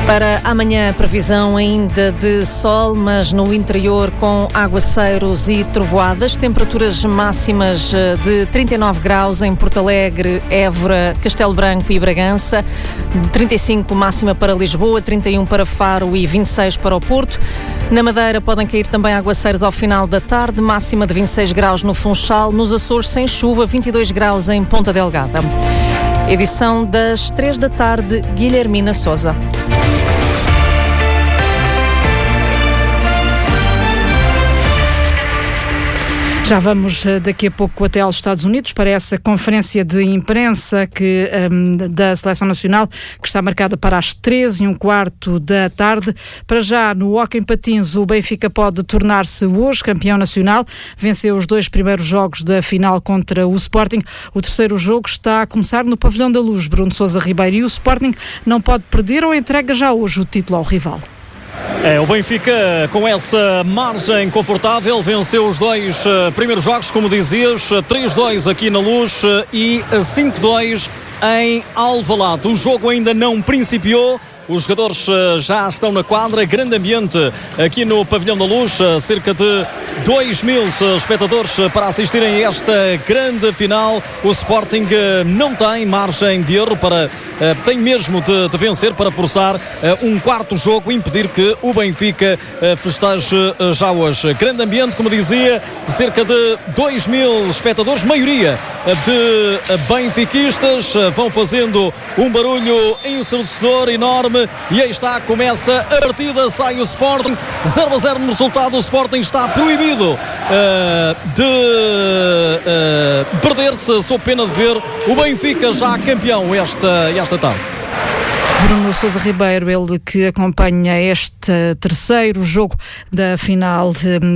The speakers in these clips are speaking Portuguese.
Para amanhã, previsão ainda de sol, mas no interior com aguaceiros e trovoadas. Temperaturas máximas de 39 graus em Porto Alegre, Évora, Castelo Branco e Bragança. 35 máxima para Lisboa, 31 para Faro e 26 para o Porto. Na Madeira podem cair também aguaceiros ao final da tarde. Máxima de 26 graus no Funchal. Nos Açores, sem chuva, 22 graus em Ponta Delgada. Edição das 3 da tarde, Guilhermina Sousa. Já vamos daqui a pouco até aos Estados Unidos para essa conferência de imprensa da Seleção Nacional, que está marcada para as 13h15 da tarde. Para já, no hóquei em patins, o Benfica pode tornar-se hoje campeão nacional. Venceu os 2 primeiros jogos da final contra o Sporting. O terceiro jogo está a começar no Pavilhão da Luz, Bruno Sousa Ribeiro, e o Sporting não pode perder ou entrega já hoje o título ao rival. O Benfica, com essa margem confortável, venceu os 2 primeiros jogos, como dizias, 3-2 aqui na Luz e 5-2 em Alvalade. O jogo ainda não principiou. Os jogadores já estão na quadra, grande ambiente aqui no Pavilhão da Luz, cerca de 2.000 espectadores para assistirem a esta grande final. O Sporting não tem margem de erro, tem mesmo de vencer para forçar um quarto jogo e impedir que o Benfica festeje já hoje. Grande ambiente, como dizia, cerca de 2.000 espectadores, maioria de benfiquistas, vão fazendo um barulho ensurdecedor enorme. E aí está, começa a partida, sai o Sporting, 0-0 no resultado. O Sporting está proibido de perder-se, sob pena de ver o Benfica já campeão esta tarde. Bruno Sousa Ribeiro, ele que acompanha este terceiro jogo da final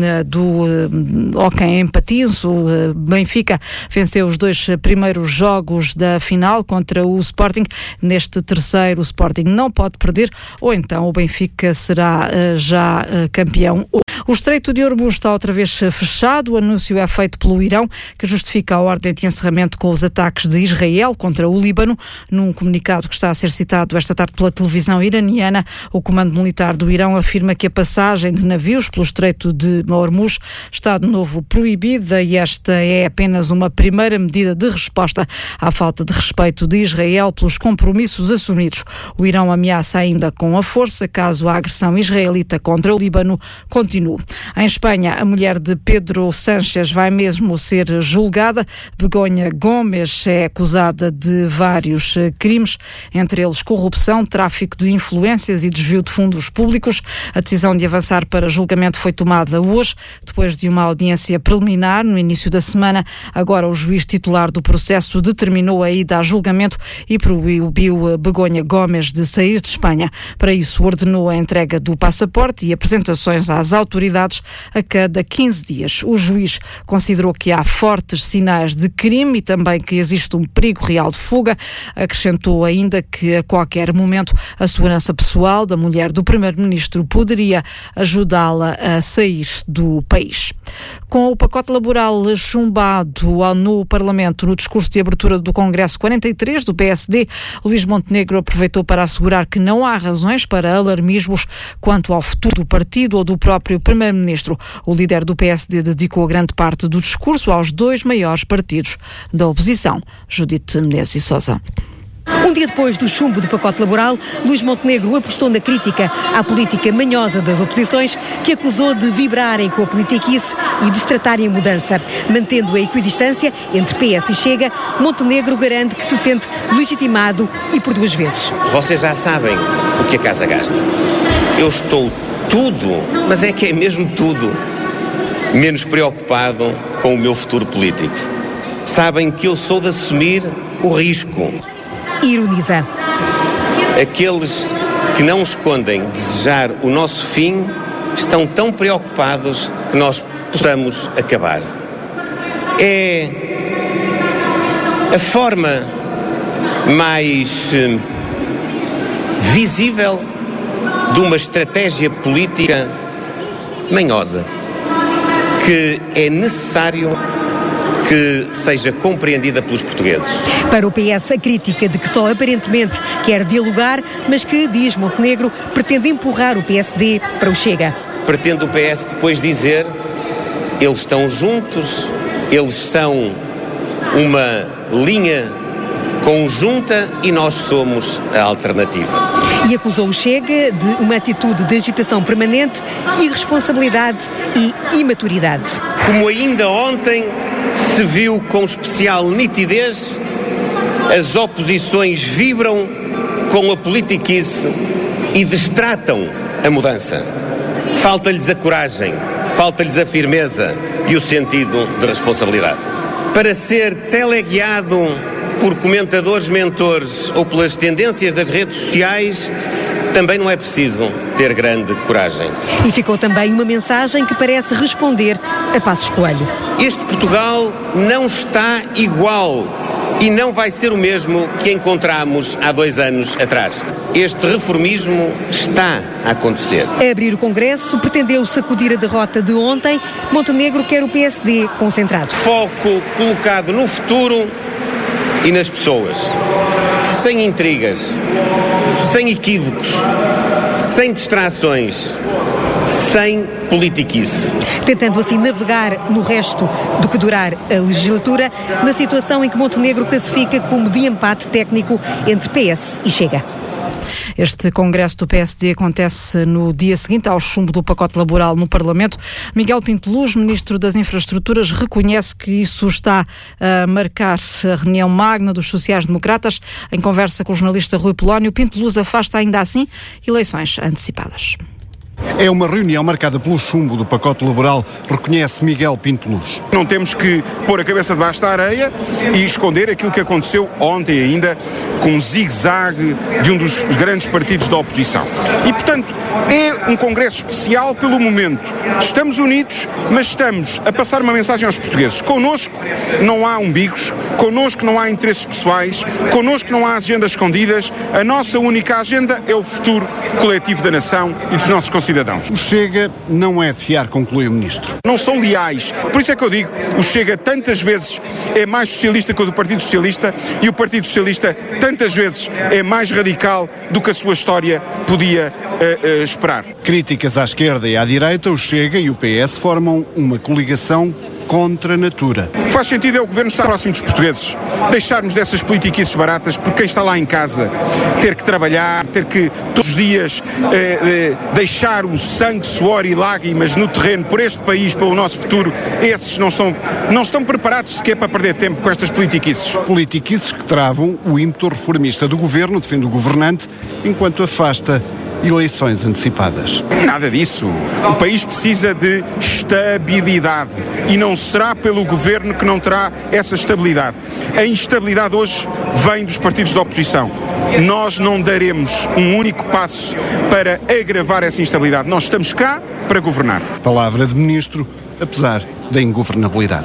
do hóquei em patins. O Benfica venceu os 2 primeiros jogos da final contra o Sporting. Neste terceiro, o Sporting não pode perder, ou então o Benfica será já campeão. O Estreito de Hormuz está outra vez fechado. O anúncio é feito pelo Irão, que justifica a ordem de encerramento com os ataques de Israel contra o Líbano. Num comunicado que está a ser citado esta tarde pela televisão iraniana, o comando militar do Irão afirma que a passagem de navios pelo Estreito de Hormuz está de novo proibida e esta é apenas uma primeira medida de resposta à falta de respeito de Israel pelos compromissos assumidos. O Irão ameaça ainda com a força caso a agressão israelita contra o Líbano continue. Em Espanha, a mulher de Pedro Sánchez vai mesmo ser julgada. Begonha Gomes é acusada de vários crimes, entre eles corrupção, tráfico de influências e desvio de fundos públicos. A decisão de avançar para julgamento foi tomada hoje, depois de uma audiência preliminar no início da semana. Agora o juiz titular do processo determinou a ida a julgamento e proibiu Begonha Gomes de sair de Espanha. Para isso, ordenou a entrega do passaporte e apresentações às autoridades a cada 15 dias. O juiz considerou que há fortes sinais de crime e também que existe um perigo real de fuga. Acrescentou ainda que a qualquer momento a segurança pessoal da mulher do primeiro-ministro poderia ajudá-la a sair do país. Com o pacote laboral chumbado no Parlamento no discurso de abertura do Congresso 43 do PSD, Luís Montenegro aproveitou para assegurar que não há razões para alarmismos quanto ao futuro do partido ou do próprio primeiro-ministro. O líder do PSD dedicou grande parte do discurso aos 2 maiores partidos da oposição. Judite Menezes e Sousa. Um dia depois do chumbo do pacote laboral, Luís Montenegro apostou na crítica à política manhosa das oposições, que acusou de vibrarem com a politiquice e destratarem a mudança. Mantendo a equidistância entre PS e Chega, Montenegro garante que se sente legitimado e por 2 vezes. Vocês já sabem o que a casa gasta. Eu estou tudo, mas é que é mesmo tudo, menos preocupado com o meu futuro político. Sabem que eu sou de assumir o risco. Ironiza. Aqueles que não escondem desejar o nosso fim estão tão preocupados que nós possamos acabar. É a forma mais visível de uma estratégia política manhosa que é necessário que seja compreendida pelos portugueses. Para o PS, a crítica de que só aparentemente quer dialogar, mas que, diz Montenegro, pretende empurrar o PSD para o Chega. Pretende o PS depois dizer: eles estão juntos, eles são uma linha conjunta e nós somos a alternativa. E acusou o Chega de uma atitude de agitação permanente, irresponsabilidade e imaturidade. Como ainda ontem se viu com especial nitidez, as oposições vibram com a politiquice e destratam a mudança. Falta-lhes a coragem, falta-lhes a firmeza e o sentido de responsabilidade. Para ser teleguiado por comentadores mentores ou pelas tendências das redes sociais, também não é preciso ter grande coragem. E ficou também uma mensagem que parece responder a Passos Coelho. Este Portugal não está igual e não vai ser o mesmo que encontramos há 2 anos atrás. Este reformismo está a acontecer. A abrir o Congresso, pretendeu sacudir a derrota de ontem. Montenegro quer o PSD concentrado. Foco colocado no futuro e nas pessoas. Sem intrigas, sem equívocos, sem distrações, sem politiquice. Tentando assim navegar no resto do que durar a legislatura, na situação em que Montenegro classifica como de empate técnico entre PS e Chega. Este congresso do PSD acontece no dia seguinte ao chumbo do pacote laboral no Parlamento. Miguel Pinto Luz, Ministro das Infraestruturas, reconhece que isso está a marcar a reunião magna dos sociais-democratas. Em conversa com o jornalista Rui Polónio, Pinto Luz afasta ainda assim eleições antecipadas. É uma reunião marcada pelo chumbo do pacote laboral, reconhece Miguel Pinto Luz. Não temos que pôr a cabeça debaixo da areia e esconder aquilo que aconteceu ontem ainda com um zigue-zague de um dos grandes partidos da oposição. E, portanto, é um congresso especial pelo momento. Estamos unidos, mas estamos a passar uma mensagem aos portugueses. Connosco não há umbigos, connosco não há interesses pessoais, connosco não há agendas escondidas. A nossa única agenda é o futuro coletivo da nação e dos nossos concidadãos. O Chega não é de fiar, conclui o Ministro. Não são leais. Por isso é que eu digo, o Chega tantas vezes é mais socialista que o do Partido Socialista e o Partido Socialista tantas vezes é mais radical do que a sua história podia esperar. Críticas à esquerda e à direita, o Chega e o PS formam uma coligação contra a natura. O que faz sentido é o Governo estar próximo dos portugueses, deixarmos dessas politiquices baratas, porque quem está lá em casa ter que trabalhar, ter que todos os dias deixar o sangue, suor e lágrimas no terreno por este país, pelo nosso futuro, esses não estão preparados sequer para perder tempo com estas politiquices. Politiquices que travam o ímpeto reformista do Governo, defende o governante, enquanto afasta eleições antecipadas. Nada disso. O país precisa de estabilidade e não será pelo Governo que não terá essa estabilidade. A instabilidade hoje vem dos partidos da oposição. Nós não daremos um único passo para agravar essa instabilidade. Nós estamos cá para governar. Palavra de Ministro, apesar da ingovernabilidade.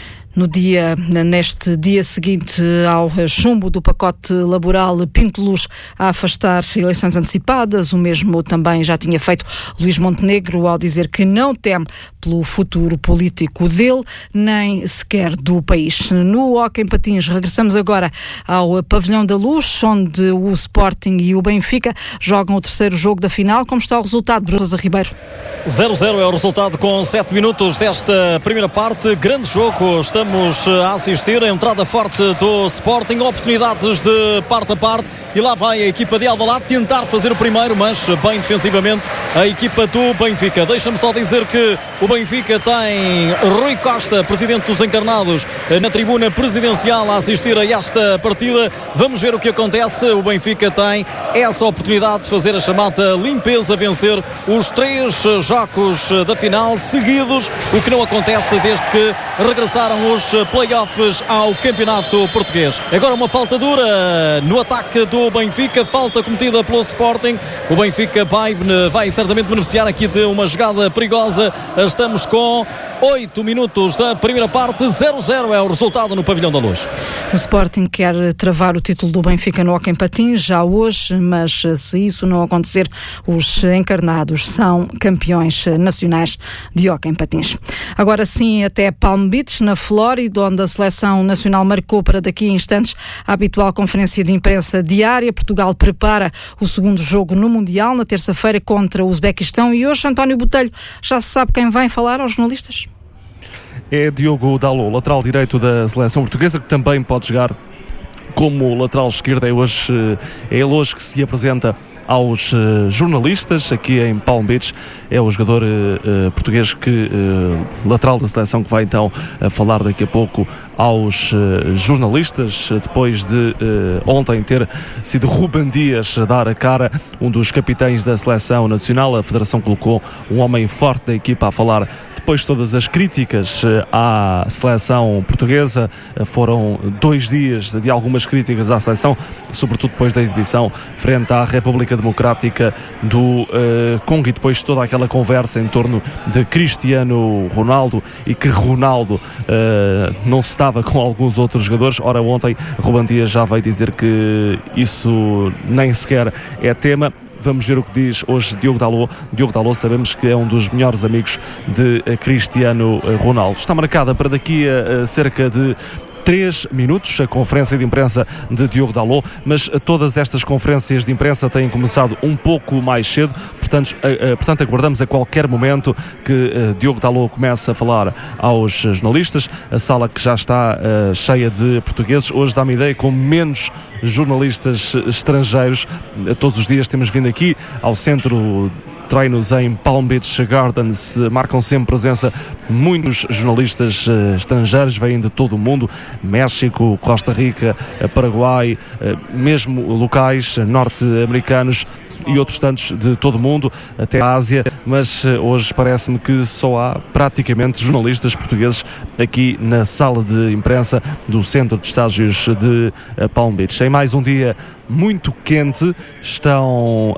Neste dia seguinte ao chumbo do pacote laboral, Pinto Luz a afastar eleições antecipadas. O mesmo também já tinha feito Luís Montenegro ao dizer que não teme pelo futuro político dele, nem sequer do país. No hóquei em patins, regressamos agora ao Pavilhão da Luz, onde o Sporting e o Benfica jogam o terceiro jogo da final. Como está o resultado, Bruno Sousa Ribeiro? 0-0 é o resultado com 7 minutos desta primeira parte. Grande jogo, estamos a assistir a entrada forte do Sporting, oportunidades de parte a parte, e lá vai a equipa de Alvalade tentar fazer o primeiro, mas bem defensivamente a equipa do Benfica. Deixa-me só dizer que o Benfica tem Rui Costa, presidente dos Encarnados, na tribuna presidencial a assistir a esta partida. Vamos ver o que acontece. O Benfica tem essa oportunidade de fazer a chamada limpeza, vencer os 3 jogos da final seguidos, o que não acontece desde que regressaram os play-offs ao Campeonato Português. Agora uma falta dura no ataque do Benfica, falta cometida pelo Sporting. O Benfica vai certamente beneficiar aqui de uma jogada perigosa. Estamos com 8 minutos da primeira parte. 0-0 é o resultado no Pavilhão da Luz. O Sporting quer travar o título do Benfica no hóquei em patins já hoje, mas se isso não acontecer, os encarnados são campeões seleções nacionais de hóquei em patins. Agora sim, até Palm Beach, na Flórida, onde a seleção nacional marcou para daqui a instantes a habitual conferência de imprensa diária. Portugal prepara o segundo jogo no Mundial, na terça-feira, contra o Uzbequistão. E hoje, António Botelho, já se sabe quem vai falar aos jornalistas? É Diogo Dalot, lateral direito da seleção portuguesa, que também pode jogar como lateral esquerdo. É ele hoje que se apresenta aos jornalistas aqui em Palm Beach. É o jogador português lateral da seleção, que vai então falar daqui a pouco aos jornalistas, depois de ontem ter sido Ruben Dias a dar a cara, um dos capitães da seleção nacional. A Federação colocou um homem forte da equipa a falar depois de todas as críticas à seleção portuguesa. Foram 2 dias de algumas críticas à seleção, sobretudo depois da exibição frente à República Democrática do Congo, e depois de toda aquela conversa em torno de Cristiano Ronaldo, e que Ronaldo não se estava com alguns outros jogadores. Ora, ontem Ruben Dias já veio dizer que isso nem sequer é tema. Vamos ver o que diz hoje Diogo Dalot. Diogo Dalot, sabemos que é um dos melhores amigos de Cristiano Ronaldo. Está marcada para daqui a cerca de 3 minutos a conferência de imprensa de Diogo Dalot, mas todas estas conferências de imprensa têm começado um pouco mais cedo, portanto aguardamos a qualquer momento que Diogo Dalot comece a falar aos jornalistas. A sala, que já está cheia de portugueses, hoje dá-me ideia com menos jornalistas estrangeiros. Todos os dias temos vindo aqui ao centro treinos em Palm Beach Gardens, marcam sempre presença muitos jornalistas estrangeiros, vêm de todo o mundo, México, Costa Rica, Paraguai, mesmo locais norte-americanos e outros tantos de todo o mundo, até a Ásia, mas hoje parece-me que só há praticamente jornalistas portugueses aqui na sala de imprensa do Centro de Estágios de Palm Beach. Em mais um dia muito quente, estão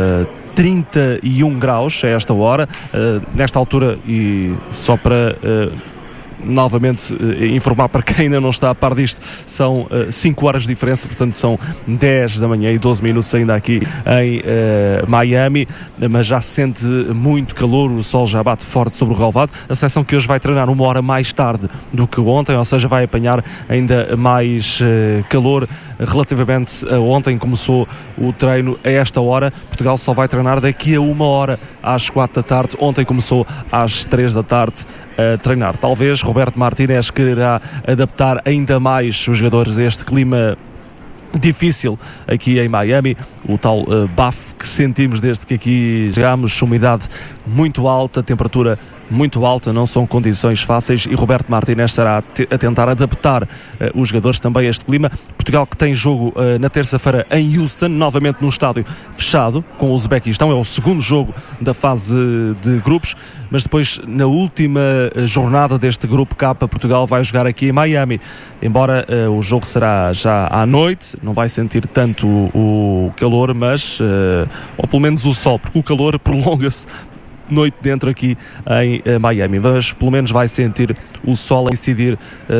31 graus a esta hora, nesta altura, e só para novamente informar para quem ainda não está a par disto, são 5 horas de diferença, portanto são 10 da manhã e 12 minutos ainda aqui em Miami, mas já se sente muito calor, o sol já bate forte sobre o relvado. A seleção que hoje vai treinar 1 hora mais tarde do que ontem, ou seja, vai apanhar ainda mais calor relativamente a ontem. Começou o treino a esta hora, Portugal só vai treinar daqui a 1 hora, às 4 da tarde. Ontem começou às 3 da tarde a treinar. Talvez Roberto Martínez quererá adaptar ainda mais os jogadores a este clima difícil aqui em Miami, o tal bafo que sentimos desde que aqui chegámos, umidade muito alta, temperatura muito alta, não são condições fáceis, e Roberto Martínez estará a tentar adaptar os jogadores também a este clima. Portugal, que tem jogo na terça-feira em Houston, novamente num estádio fechado com o Uzbequistão. É o segundo jogo da fase de grupos, mas depois, na última jornada deste grupo K, Portugal vai jogar aqui em Miami. Embora o jogo será já à noite, não vai sentir tanto o calor, mas ou pelo menos o sol, porque o calor prolonga-se noite dentro aqui em Miami, mas pelo menos vai sentir o sol a incidir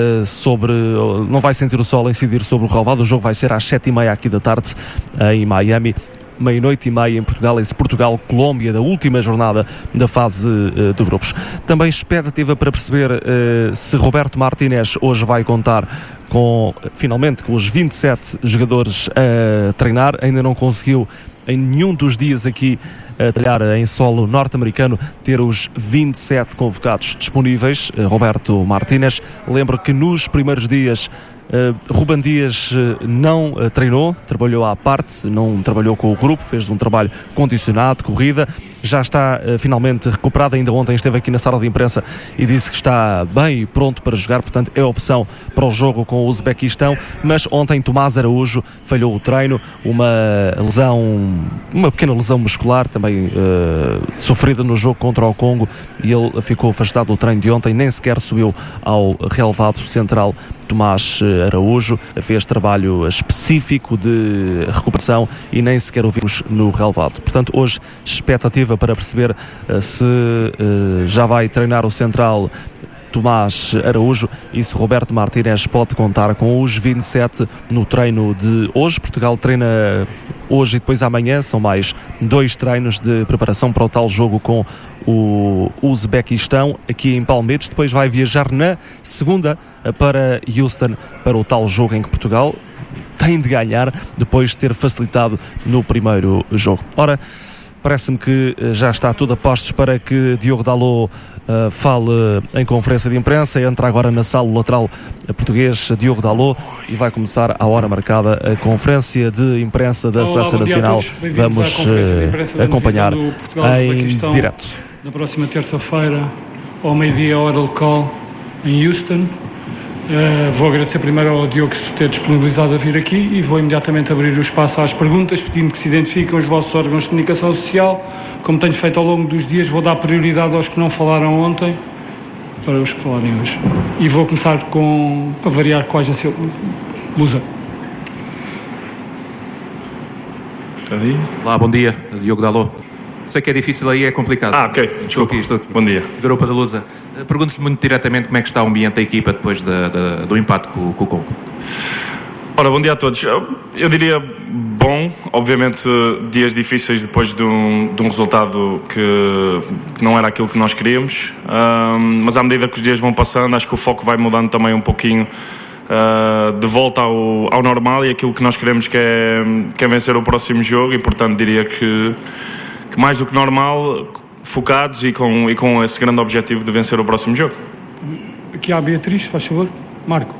não vai sentir o sol a incidir sobre o relvado. O jogo vai ser às 7h30 aqui da tarde em Miami, 00:30 em Portugal, esse Portugal-Colômbia da última jornada da fase de grupos. Também expectativa para perceber se Roberto Martínez hoje vai contar finalmente com os 27 jogadores a treinar. Ainda não conseguiu em nenhum dos dias aqui a treinar em solo norte-americano ter os 27 convocados disponíveis. Roberto Martínez, lembro que nos primeiros dias Ruben Dias não treinou, trabalhou à parte, não trabalhou com o grupo, fez um trabalho condicionado, corrida. Já está finalmente recuperado. Ainda ontem esteve aqui na sala de imprensa e disse que está bem e pronto para jogar, portanto é a opção para o jogo com o Uzbequistão. Mas ontem Tomás Araújo falhou o treino, uma pequena lesão muscular também sofrida no jogo contra o Congo, e ele ficou afastado do treino de ontem, nem sequer subiu ao relevado central. Tomás Araújo fez trabalho específico de recuperação e nem sequer o vimos no relevado. Portanto, hoje expectativa para perceber se já vai treinar o central Tomás Araújo e se Roberto Martínez pode contar com os 27 no treino de hoje. Portugal treina hoje e depois amanhã. São mais 2 treinos de preparação para o tal jogo com o Uzbequistão aqui em Palmeiras. Depois vai viajar na segunda para Houston para o tal jogo em que Portugal tem de ganhar depois de ter facilitado no primeiro jogo. Ora, parece-me que já está tudo a postos para que Diogo Dalot fale em conferência de imprensa. Entra agora na sala o lateral português Diogo Dalot e vai começar à hora marcada a conferência de imprensa da Seleção Nacional. Vamos acompanhar em direto. Na próxima terça-feira, ao meio-dia, hora local, em Houston. Vou agradecer primeiro ao Diogo se ter disponibilizado a vir aqui e vou imediatamente abrir o espaço às perguntas, pedindo que se identifiquem os vossos órgãos de comunicação social. Como tenho feito ao longo dos dias, vou dar prioridade aos que não falaram ontem para os que falarem hoje. E vou começar a variar com a agência Lusa. Olá, bom dia, Diogo Dalot. Sei que é difícil aí, é complicado. Ok, desculpa. Estou aqui. Bom dia. Europa da Lusa. Pergunto-lhe muito diretamente como é que está o ambiente da equipa depois do empate com o Congo. Ora, bom dia a todos. Eu diria bom, obviamente dias difíceis depois de um resultado que não era aquilo que nós queríamos, mas à medida que os dias vão passando, acho que o foco vai mudando também um pouquinho de volta ao normal, e aquilo que nós queremos que é vencer o próximo jogo, e portanto diria que mais do que normal, focados e com esse grande objetivo de vencer o próximo jogo. Aqui há a Beatriz, faz favor. Marco.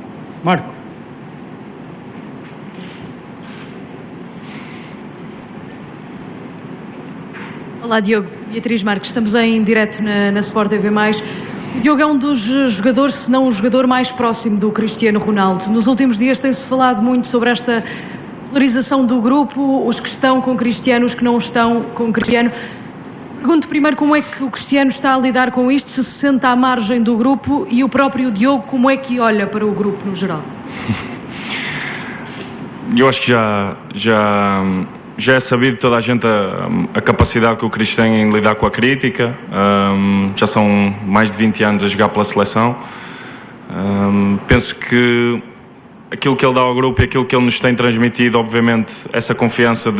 Olá, Diogo. Beatriz Marques, estamos em direto na Sport TV+. O Diogo é um dos jogadores, se não o jogador mais próximo do Cristiano Ronaldo. Nos últimos dias tem-se falado muito sobre esta polarização do grupo, os que estão com Cristiano, os que não estão com Cristiano. Pergunto primeiro como é que o Cristiano está a lidar com isto, se sente à margem do grupo, e o próprio Diogo como é que olha para o grupo no geral? Eu acho que já é sabido toda a gente a capacidade que o Cris tem em lidar com a crítica. Já são mais de 20 anos a jogar pela seleção. Penso que aquilo que ele dá ao grupo e aquilo que ele nos tem transmitido, obviamente, essa confiança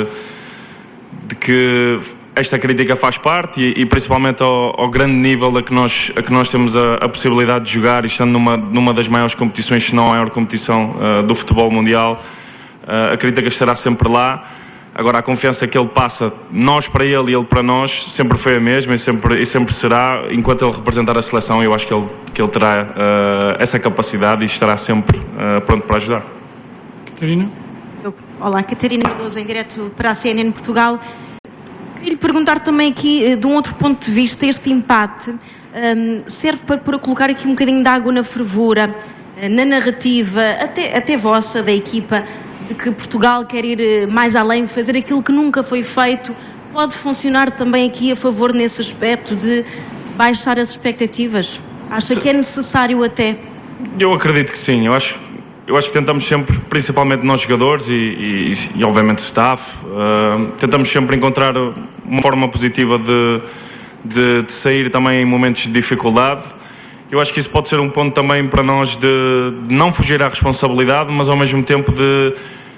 de que esta crítica faz parte, e principalmente ao grande nível a que nós temos a possibilidade de jogar, e estando numa das maiores competições, se não a maior competição do futebol mundial, a crítica estará sempre lá. Agora, a confiança que ele passa, nós para ele e ele para nós, sempre foi a mesma e sempre será. Enquanto ele representar a seleção, eu acho que ele terá essa capacidade e estará sempre pronto para ajudar. Catarina? Olá, Catarina Cardoso, em direto para a CNN Portugal. Queria lhe perguntar também aqui, de um outro ponto de vista, este empate serve para colocar aqui um bocadinho de água na fervura, na narrativa, até vossa, da equipa, de que Portugal quer ir mais além, fazer aquilo que nunca foi feito. Pode funcionar também aqui a favor nesse aspecto de baixar as expectativas? Acha que é necessário até? Eu acredito que sim. Eu acho que tentamos sempre, principalmente nós jogadores e obviamente o staff, tentamos sempre encontrar uma forma positiva de sair também em momentos de dificuldade. Eu acho que isso pode ser um ponto também para nós de não fugir à responsabilidade, mas ao mesmo tempo de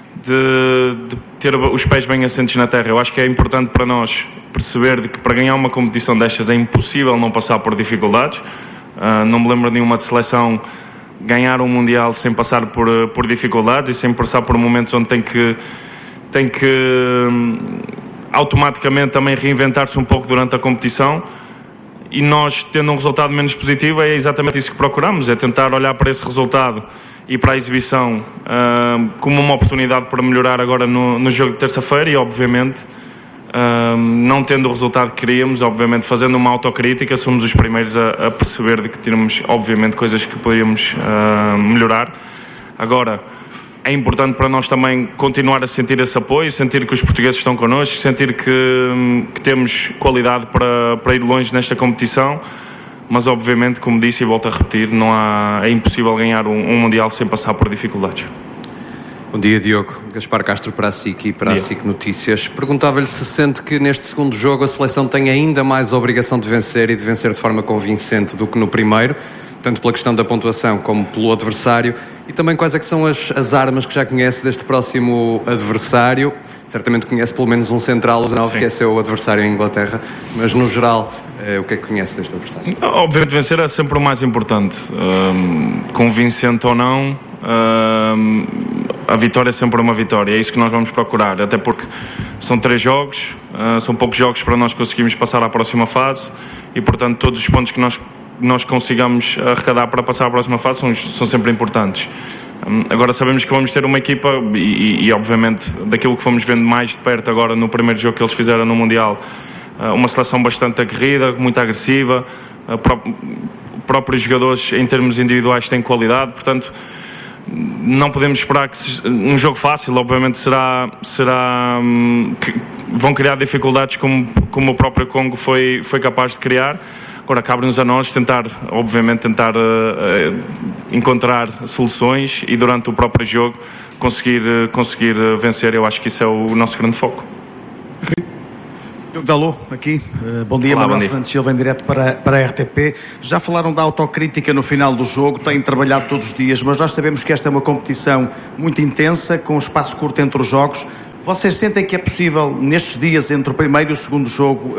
ter os pés bem assentes na terra. Eu acho que é importante para nós perceber que para ganhar uma competição destas é impossível não passar por dificuldades. Não me lembro de nenhuma de seleção ganhar um Mundial sem passar por dificuldades e sem passar por momentos onde tem que automaticamente também reinventar-se um pouco durante a competição. E nós, tendo um resultado menos positivo, é exatamente isso que procuramos, é tentar olhar para esse resultado e para a exibição como uma oportunidade para melhorar agora no jogo de terça-feira, e obviamente não tendo o resultado que queríamos, obviamente fazendo uma autocrítica, somos os primeiros a perceber de que temos obviamente coisas que poderíamos melhorar. Agora, é importante para nós também continuar a sentir esse apoio, sentir que os portugueses estão connosco, sentir que temos qualidade para ir longe nesta competição, mas obviamente, como disse e volto a repetir, é impossível ganhar um Mundial sem passar por dificuldades. Bom dia, Diogo. Gaspar Castro para a SIC e para a SIC Notícias. Perguntava-lhe se sente que neste segundo jogo a seleção tem ainda mais obrigação de vencer, e de vencer de forma convincente, do que no primeiro, tanto pela questão da pontuação como pelo adversário, E também quais é que são as armas que já conhece deste próximo adversário? Certamente conhece pelo menos um central, o 19, que é seu adversário em Inglaterra, mas no geral, o que é que conhece deste adversário? Obviamente vencer é sempre o mais importante, convincente ou não, a vitória é sempre uma vitória, é isso que nós vamos procurar, até porque são 3 jogos, são poucos jogos para nós conseguirmos passar à próxima fase e portanto todos os pontos que nós consigamos arrecadar para passar à próxima fase são sempre importantes. Agora sabemos que vamos ter uma equipa e obviamente daquilo que fomos vendo mais de perto agora no primeiro jogo que eles fizeram no Mundial, uma seleção bastante aguerrida, muito agressiva, próprios jogadores em termos individuais têm qualidade, portanto não podemos esperar que um jogo fácil, obviamente será que vão criar dificuldades como o próprio Congo foi capaz de criar. Agora cabe-nos a nós tentar encontrar soluções e durante o próprio jogo conseguir vencer. Eu acho que isso é o nosso grande foco. Diogo Dalot, aqui. Bom dia, Manuel Fernandes Silva, em direto para a RTP. Já falaram da autocrítica no final do jogo, têm trabalhado todos os dias, mas nós sabemos que esta é uma competição muito intensa, com um espaço curto entre os jogos. Vocês sentem que é possível, nestes dias entre o primeiro e o segundo jogo,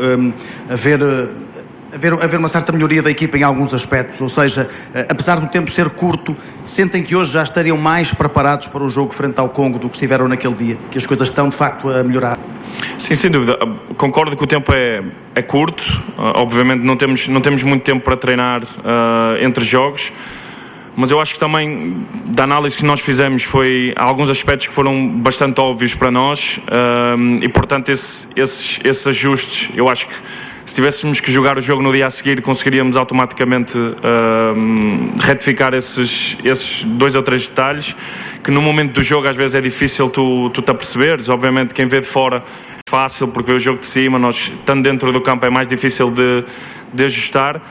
haver uma certa melhoria da equipa em alguns aspectos? Ou seja, apesar do tempo ser curto, sentem que hoje já estariam mais preparados para o jogo frente ao Congo do que estiveram naquele dia? Que as coisas estão, de facto, a melhorar? Sim, sem dúvida. Concordo que o tempo é curto. Obviamente não temos muito tempo para treinar entre jogos. Mas eu acho que também, da análise que nós fizemos, há alguns aspectos que foram bastante óbvios para nós. E, portanto, esses ajustes, eu acho que se tivéssemos que jogar o jogo no dia a seguir, conseguiríamos automaticamente retificar esses 2 ou 3 detalhes que no momento do jogo às vezes é difícil tu te aperceberes. Obviamente quem vê de fora é fácil porque vê o jogo de cima, nós estando dentro do campo é mais difícil de ajustar.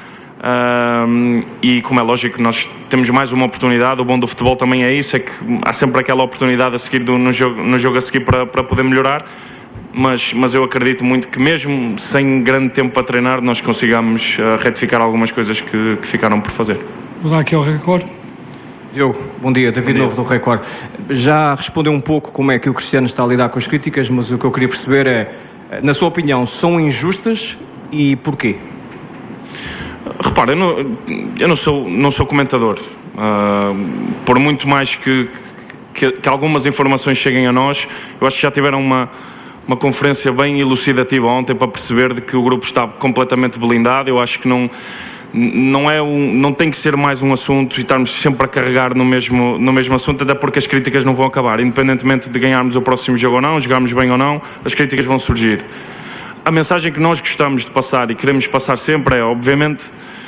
E como é lógico, nós temos mais uma oportunidade. O bom do futebol também é isso, é que há sempre aquela oportunidade a seguir no jogo a seguir para poder melhorar. Mas eu acredito muito que mesmo sem grande tempo para treinar nós consigamos retificar algumas coisas que ficaram por fazer. Vou dar aqui ao Record. Diogo, bom dia, David Novo do Record. Já respondeu um pouco como é que o Cristiano está a lidar com as críticas, mas o que eu queria perceber é, na sua opinião, são injustas e porquê? Repara, eu não sou comentador. Por muito mais que algumas informações cheguem a nós, eu acho que já tiveram uma conferência bem elucidativa ontem para perceber de que o grupo está completamente blindado. Eu acho que não tem que ser mais um assunto e estarmos sempre a carregar no mesmo assunto, até porque as críticas não vão acabar. Independentemente de ganharmos o próximo jogo ou não, jogarmos bem ou não, as críticas vão surgir. A mensagem que nós gostamos de passar e queremos passar sempre é, obviamente,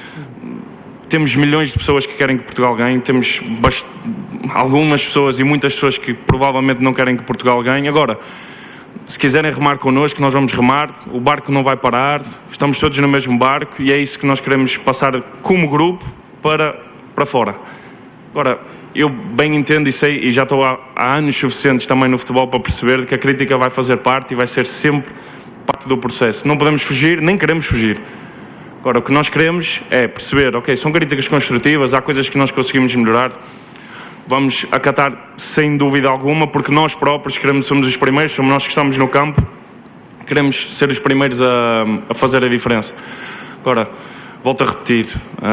temos milhões de pessoas que querem que Portugal ganhe, temos algumas pessoas e muitas pessoas que provavelmente não querem que Portugal ganhe. Agora, se quiserem remar connosco, nós vamos remar, o barco não vai parar, estamos todos no mesmo barco e é isso que nós queremos passar como grupo para fora. Agora, eu bem entendo e sei, e já estou há anos suficientes também no futebol para perceber que a crítica vai fazer parte e vai ser sempre parte do processo. Não podemos fugir, nem queremos fugir. Agora, o que nós queremos é perceber, ok, são críticas construtivas, há coisas que nós conseguimos melhorar, vamos acatar sem dúvida alguma, porque nós próprios somos os primeiros, somos nós que estamos no campo, queremos ser os primeiros a fazer a diferença. Agora, volto a repetir,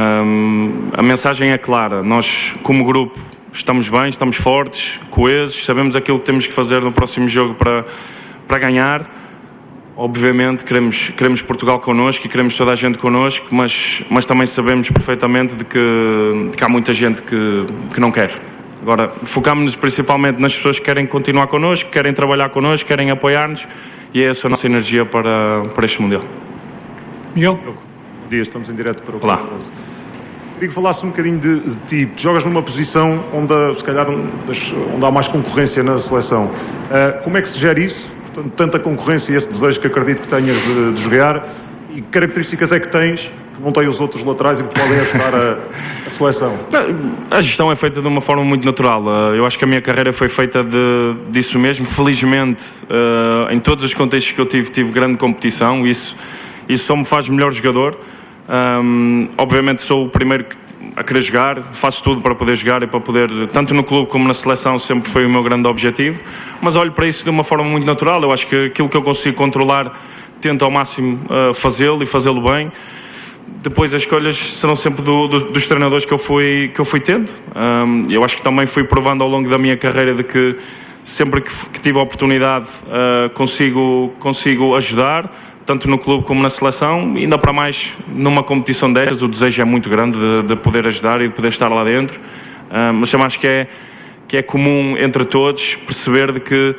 a mensagem é clara, nós como grupo estamos bem, estamos fortes, coesos, sabemos aquilo que temos que fazer no próximo jogo para ganhar. Obviamente queremos Portugal connosco e queremos toda a gente connosco, mas também sabemos perfeitamente de que há muita gente que não quer. Agora, focamos-nos principalmente nas pessoas que querem continuar connosco, querem trabalhar connosco, querem apoiar-nos e é essa a nossa energia para este Mundial. Miguel? Bom dia, estamos em direto para o Olá. Congresso. Queria que falasse um bocadinho de ti. Tu jogas numa posição onde, se calhar, onde há mais concorrência na seleção. Como é que se gera isso? Portanto, tanta concorrência e esse desejo que acredito que tenhas de jogar, e que características é que tens que não têm os outros laterais e que podem ajudar a seleção? A gestão é feita de uma forma muito natural. Eu acho que a minha carreira foi feita disso mesmo. Felizmente, em todos os contextos que eu tive grande competição. Isso só me faz melhor jogador. Obviamente sou o primeiro a querer jogar, faço tudo para poder jogar e para poder, tanto no clube como na seleção, sempre foi o meu grande objetivo, mas olho para isso de uma forma muito natural. Eu acho que aquilo que eu consigo controlar, tento ao máximo fazê-lo e fazê-lo bem. Depois as escolhas serão sempre dos treinadores que eu fui tendo. Eu acho que também fui provando ao longo da minha carreira de que sempre que tive a oportunidade consigo ajudar, tanto no clube como na seleção, e ainda para mais numa competição destas. O desejo é muito grande de poder ajudar e de poder estar lá dentro, mas eu acho que é comum entre todos perceber de que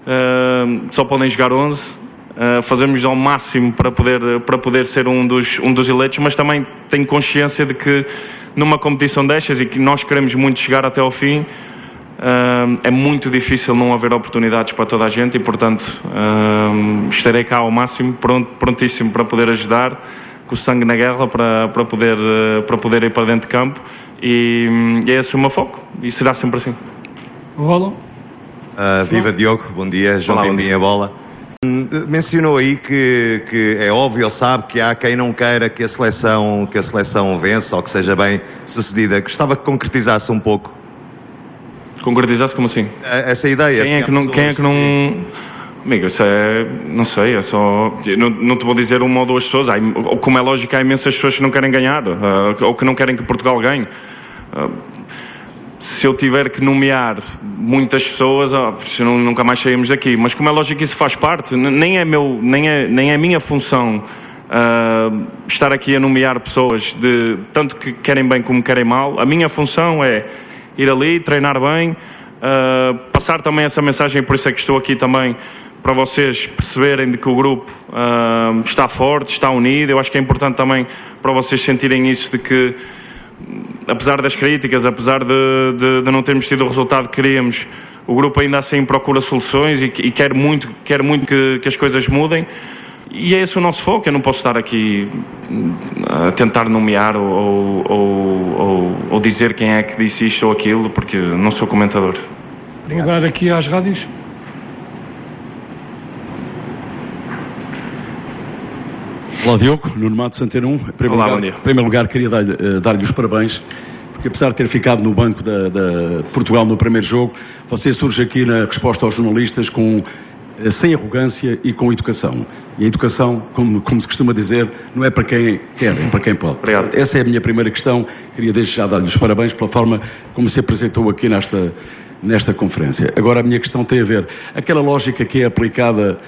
só podem jogar 11, fazemos ao máximo para poder ser um dos eleitos, mas também tenho consciência de que numa competição destas, e que nós queremos muito chegar até ao fim, é muito difícil não haver oportunidades para toda a gente, e portanto estarei cá ao máximo, prontíssimo para poder ajudar, com o sangue na guerra, para poder ir para dentro de campo, e é esse o meu foco, e será sempre assim. Bola. Viva Diogo, bom dia. João Pimpim, a bola. Mencionou aí que é óbvio, ele sabe que há quem não queira que a seleção vença ou que seja bem sucedida. Gostava que concretizasse um pouco. Concretizasse como assim? Essa ideia. Quem é que não... Amigo, isso não sei, é só... Não te vou dizer uma ou duas pessoas. Como é lógico, há imensas pessoas que não querem ganhar, ou que não querem que Portugal ganhe. Se eu tiver que nomear muitas pessoas, nunca mais saímos daqui. Mas como é lógico, isso faz parte. Nem é minha função estar aqui a nomear pessoas tanto que querem bem como querem mal. A minha função é ir ali, treinar bem, passar também essa mensagem, por isso é que estou aqui também, para vocês perceberem de que o grupo está forte, está unido. Eu acho que é importante também para vocês sentirem isso, de que apesar das críticas, apesar de não termos tido o resultado que queríamos, o grupo ainda assim procura soluções e quer muito que as coisas mudem. E é esse o nosso foco. Eu não posso estar aqui a tentar nomear ou dizer quem é que disse isto ou aquilo, porque não sou comentador. Vou dar aqui às rádios. Olá Diogo, Nuno Matos, Antena 1. Em primeiro lugar queria dar-lhe os parabéns, porque apesar de ter ficado no banco de Portugal no primeiro jogo, você surge aqui na resposta aos jornalistas sem arrogância e com educação. E a educação, como se costuma dizer, não é para quem quer, é para quem pode. Obrigado. Essa é a minha primeira questão. Queria desde já dar-lhe os parabéns pela forma como se apresentou aqui nesta conferência. Agora a minha questão tem a ver, aquela lógica que é aplicada,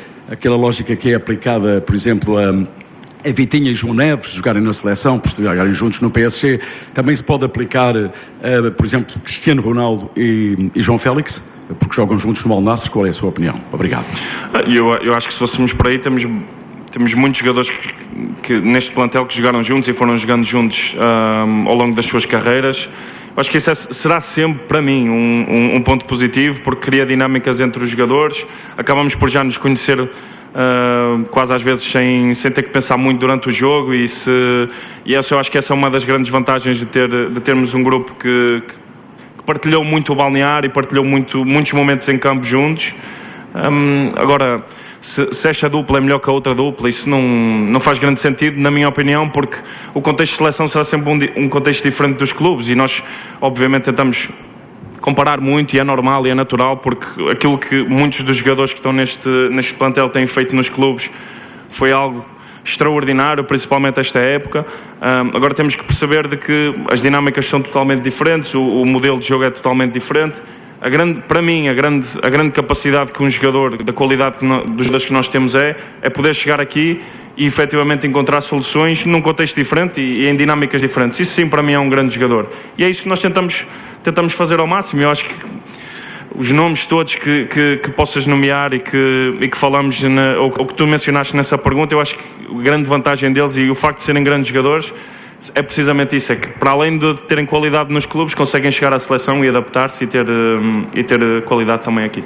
por exemplo, a Vitinha e João Neves jogarem na seleção, por jogarem juntos no PSG, também se pode aplicar, por exemplo, Cristiano Ronaldo e João Félix, porque jogam juntos no Al Nassr. Qual é a sua opinião? Obrigado. Eu acho que se fôssemos por aí, temos muitos jogadores que neste plantel que jogaram juntos e foram jogando juntos ao longo das suas carreiras. Eu acho que isso será sempre, para mim, um ponto positivo, porque cria dinâmicas entre os jogadores. Acabamos por já nos conhecer quase às vezes sem ter que pensar muito durante o jogo, e eu acho que essa é uma das grandes vantagens de termos um grupo que partilhou muito o balneário e partilhou muitos momentos em campo juntos. Agora, se esta dupla é melhor que a outra dupla, isso não faz grande sentido, na minha opinião, porque o contexto de seleção será sempre um contexto diferente dos clubes, e nós obviamente tentamos comparar muito, e é normal e é natural, porque aquilo que muitos dos jogadores que estão neste plantel têm feito nos clubes foi algo extraordinário, principalmente esta época. Agora temos que perceber de que as dinâmicas são totalmente diferentes, o modelo de jogo é totalmente diferente. Para mim, a grande capacidade que um jogador, da qualidade dos jogadores que nós temos, é poder chegar aqui e efetivamente encontrar soluções num contexto diferente e em dinâmicas diferentes. Isso sim, para mim, é um grande jogador. E é isso que nós tentamos fazer ao máximo. Eu acho que os nomes todos que possas nomear e que falamos, ou que tu mencionaste nessa pergunta, eu acho que a grande vantagem deles e o facto de serem grandes jogadores é precisamente isso, é que para além de terem qualidade nos clubes, conseguem chegar à seleção e adaptar-se e ter qualidade também aqui.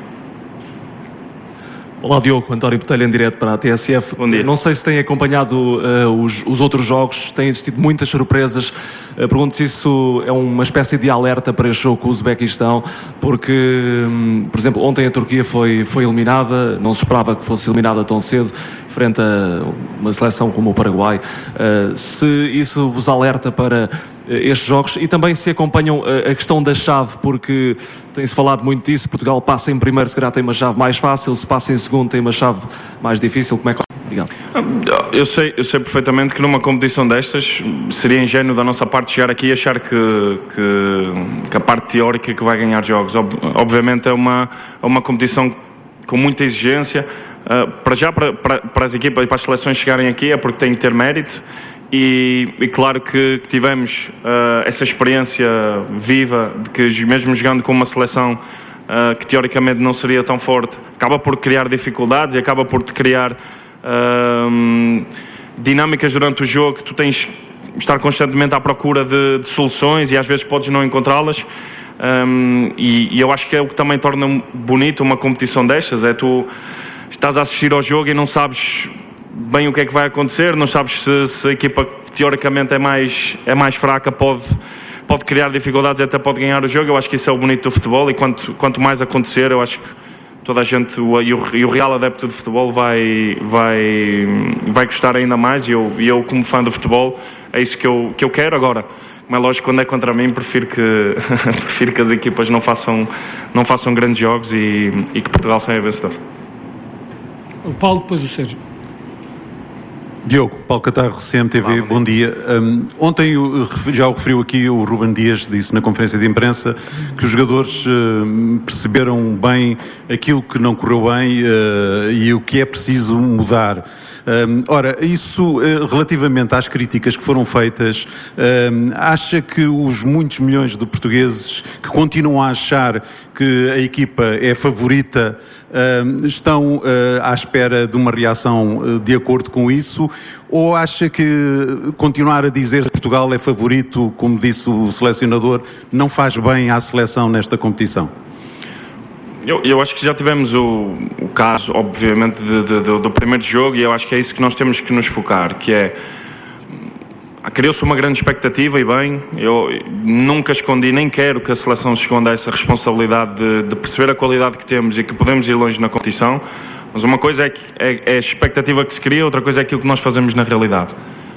Olá Diogo, António Botelho em direto para a TSF. Bom dia. Não sei se tem acompanhado os outros jogos, têm existido muitas surpresas. Pergunto se isso é uma espécie de alerta para este jogo com o Uzbequistão, porque, por exemplo, ontem a Turquia foi eliminada, não se esperava que fosse eliminada tão cedo, frente a uma seleção como o Paraguai. Se isso vos alerta para estes jogos, e também se acompanham a questão da chave, porque tem-se falado muito disso. Portugal passa em primeiro, se calhar tem uma chave mais fácil, se passa em segundo tem uma chave mais difícil. Como é que... Obrigado. Eu sei perfeitamente que numa competição destas seria ingênuo da nossa parte chegar aqui e achar que a parte teórica que vai ganhar jogos. Obviamente é uma competição com muita exigência. Para as equipas e para as seleções chegarem aqui é porque têm que ter mérito, e claro que tivemos essa experiência viva de que mesmo jogando com uma seleção que teoricamente não seria tão forte, acaba por criar dificuldades e acaba por te criar dinâmicas durante o jogo que tu tens de estar constantemente à procura de soluções, e às vezes podes não encontrá-las, e eu acho que é o que também torna bonito uma competição destas, é tu estás a assistir ao jogo e não sabes bem o que é que vai acontecer, não sabes se a equipa que teoricamente é mais fraca pode criar dificuldades e até pode ganhar o jogo. Eu acho que isso é o bonito do futebol, e quanto mais acontecer, eu acho que toda a gente e o real adepto de futebol vai gostar ainda mais, e eu como fã do futebol é isso que eu quero. Agora, como é lógico, quando é contra mim prefiro que as equipas não façam grandes jogos e que Portugal saia vencedor. O Paulo, depois o Sérgio. Diogo, Paulo Catarro, CMTV, bom dia. Ontem já o referiu aqui o Ruben Dias, disse na conferência de imprensa que os jogadores perceberam bem aquilo que não correu bem e o que é preciso mudar. Ora, isso relativamente às críticas que foram feitas, acha que os muitos milhões de portugueses que continuam a achar que a equipa é favorita estão à espera de uma reação de acordo com isso, ou acha que continuar a dizer que Portugal é favorito, como disse o selecionador, não faz bem à seleção nesta competição? Eu acho que já tivemos o caso, obviamente, do primeiro jogo, e eu acho que é isso que nós temos que nos focar, que é... Criou-se uma grande expectativa, e bem, eu nunca escondi, nem quero que a seleção se esconda essa responsabilidade de perceber a qualidade que temos e que podemos ir longe na competição, mas uma coisa é a expectativa que se cria, outra coisa é aquilo que nós fazemos na realidade.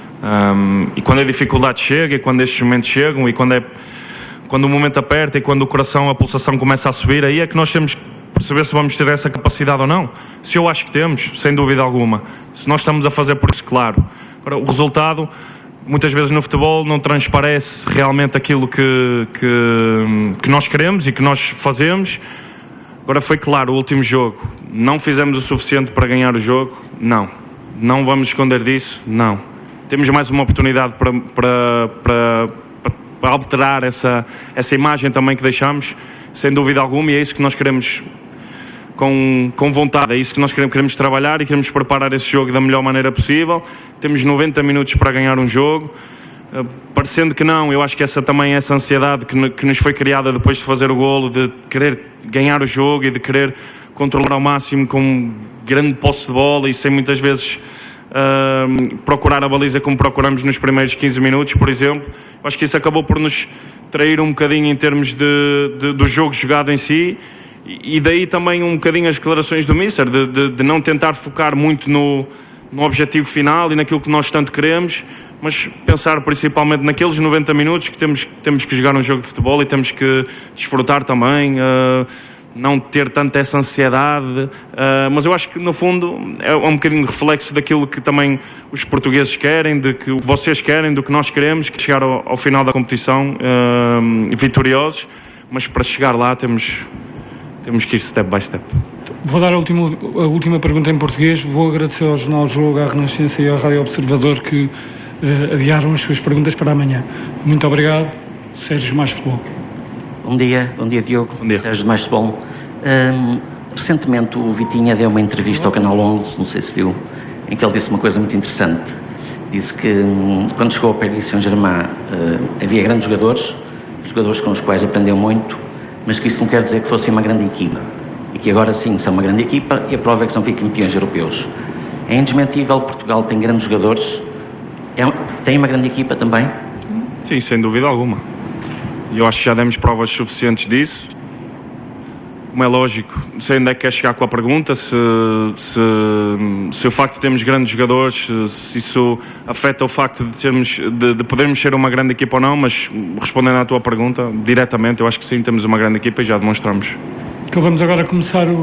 E quando a dificuldade chega, e quando estes momentos chegam, e quando o momento aperta, e quando o coração, a pulsação começa a subir, aí é que nós temos que perceber se vamos ter essa capacidade ou não. Se eu acho que temos, sem dúvida alguma. Se nós estamos a fazer por isso, claro. Agora, o resultado... Muitas vezes no futebol não transparece realmente aquilo que nós queremos e que nós fazemos. Agora, foi claro, o último jogo, não fizemos o suficiente para ganhar o jogo? Não vamos esconder disso? Não. Temos mais uma oportunidade para alterar essa imagem também que deixamos, sem dúvida alguma, e é isso que nós queremos com vontade, é isso que nós queremos trabalhar, e queremos preparar esse jogo da melhor maneira possível. Temos 90 minutos para ganhar um jogo, parecendo que não, eu acho que essa ansiedade que nos foi criada depois de fazer o golo, de querer ganhar o jogo e de querer controlar ao máximo com grande posse de bola e sem muitas vezes procurar a baliza como procuramos nos primeiros 15 minutos, por exemplo. Eu acho que isso acabou por nos trair um bocadinho em termos do jogo jogado em si. E daí também um bocadinho as declarações do Mister, de não tentar focar muito no objetivo final e naquilo que nós tanto queremos, mas pensar principalmente naqueles 90 minutos que temos que jogar um jogo de futebol e temos que desfrutar também, não ter tanta essa ansiedade, mas eu acho que no fundo é um bocadinho reflexo daquilo que também os portugueses querem, de que vocês querem, do que nós queremos, que chegar ao final da competição vitoriosos, mas para chegar lá temos que ir step by step. Vou dar a última pergunta em português. Vou agradecer ao Jornal Jogo, à Renascença e à Rádio Observador que adiaram as suas perguntas para amanhã. Muito obrigado. Sérgio Mais Futebol. Bom dia Diogo. Bom dia. Sérgio Mais Futebol. Recentemente o Vitinha deu uma entrevista ao Canal 11, não sei se viu, em que ele disse uma coisa muito interessante. Disse que quando chegou ao Paris Saint-Germain havia grandes jogadores com os quais aprendeu muito, mas que isso não quer dizer que fosse uma grande equipa, e que agora sim são uma grande equipa, e a prova é que são campeões europeus. É indesmentível, Portugal tem grandes jogadores, tem uma grande equipa também? Sim, sem dúvida alguma. Eu acho que já demos provas suficientes disso. como é lógico, sei onde é que quer chegar com a pergunta, se o facto de termos grandes jogadores, se isso afeta o facto de podermos ser uma grande equipa ou não, mas respondendo à tua pergunta diretamente, eu acho que sim, temos uma grande equipa e já demonstramos. Então vamos agora começar